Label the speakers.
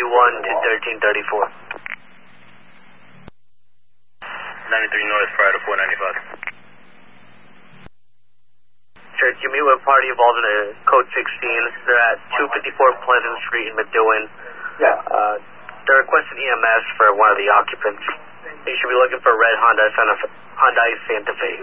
Speaker 1: W1 to 1334.
Speaker 2: 93 North prior to 495.
Speaker 1: Sure, you meet with a party involved in a code 16. They're at 254 Pleasant Street in Methuen.
Speaker 3: Yeah.
Speaker 1: They're requesting EMS for one of the occupants. You should be looking for a red Hyundai Santa Fe.